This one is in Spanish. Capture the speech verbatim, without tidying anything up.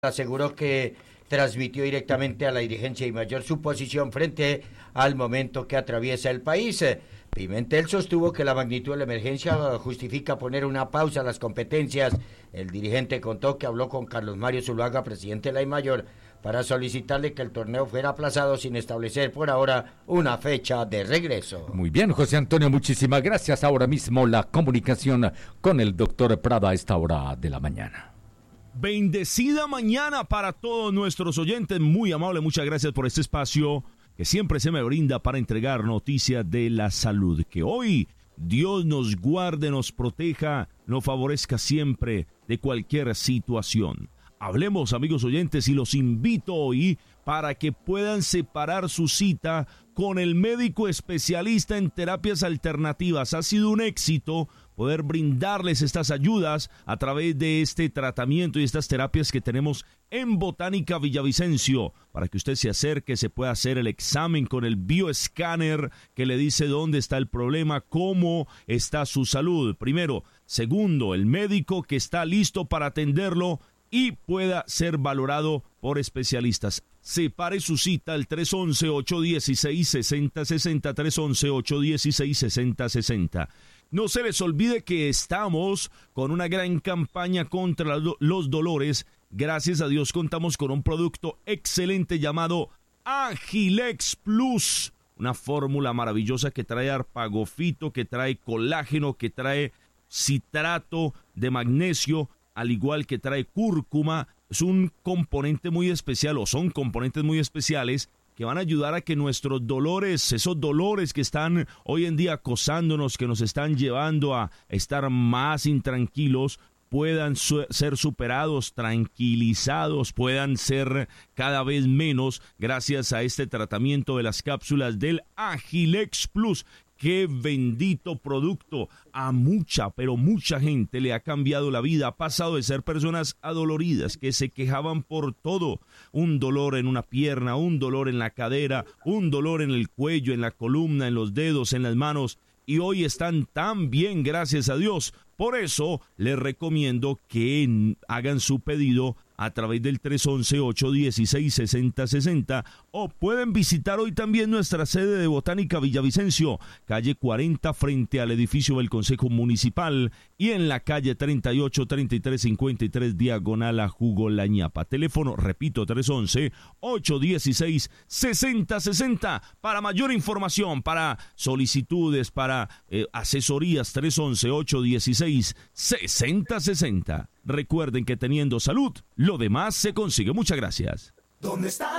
aseguró que transmitió directamente a la dirigencia y mayor su posición frente al momento que atraviesa el país. Pimentel sostuvo que la magnitud de la emergencia justifica poner una pausa a las competencias. El dirigente contó que habló con Carlos Mario Zuluaga, presidente de la DIMAYOR, para solicitarle que el torneo fuera aplazado sin establecer por ahora una fecha de regreso. Muy bien, José Antonio, muchísimas gracias. Ahora mismo la comunicación con el doctor Prada a esta hora de la mañana. Bendecida mañana para todos nuestros oyentes. Muy amable, muchas gracias por este espacio que siempre se me brinda para entregar noticias de la salud. Que hoy Dios nos guarde, nos proteja, nos favorezca siempre de cualquier situación. Hablemos, amigos oyentes, y los invito hoy para que puedan separar su cita con el médico especialista en terapias alternativas. Ha sido un éxito poder brindarles estas ayudas a través de este tratamiento y estas terapias que tenemos en Botánica Villavicencio, para que usted se acerque, se pueda hacer el examen con el bioescáner que le dice dónde está el problema, cómo está su salud. Primero. Segundo, el médico que está listo para atenderlo y pueda ser valorado por especialistas. Separe su cita al tres once, ocho dieciséis, sesenta sesenta, tres once, ocho dieciséis, sesenta sesenta. No se les olvide que estamos con una gran campaña contra los dolores. Gracias a Dios contamos con un producto excelente llamado Agilex Plus. Una fórmula maravillosa que trae arpagofito, que trae colágeno, que trae citrato de magnesio, al igual que trae cúrcuma. Es un componente muy especial, o son componentes muy especiales que van a ayudar a que nuestros dolores, esos dolores que están hoy en día acosándonos, que nos están llevando a estar más intranquilos, puedan su- ser superados, tranquilizados, puedan ser cada vez menos gracias a este tratamiento de las cápsulas del Agilex Plus. ¡Qué bendito producto! A mucha, pero mucha gente le ha cambiado la vida. Ha pasado de ser personas adoloridas que se quejaban por todo. Un dolor en una pierna, un dolor en la cadera, un dolor en el cuello, en la columna, en los dedos, en las manos. Y hoy están tan bien, gracias a Dios. Por eso les recomiendo que hagan su pedido a través del tres once, ocho dieciséis, sesenta sesenta, o pueden visitar hoy también nuestra sede de Botánica Villavicencio, calle cuarenta frente al edificio del Consejo Municipal, y en la calle treinta y ocho, treinta y tres, cincuenta y tres diagonal a Jugo La Ñapa. Teléfono, repito, tres once, ocho dieciséis, sesenta sesenta. Para mayor información, para solicitudes, para eh, asesorías, tres once, ocho dieciséis, sesenta sesenta. Recuerden que teniendo salud, lo demás se consigue. Muchas gracias. ¿Dónde está